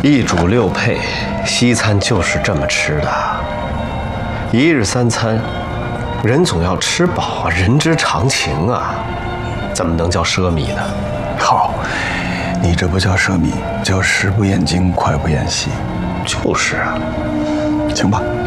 一主六配，西餐就是这么吃的。一日三餐，人总要吃饱啊，人之常情啊，怎么能叫奢靡呢？ 好，你这不叫奢靡，叫食不厌精，脍不厌细。 就是啊。 行吧。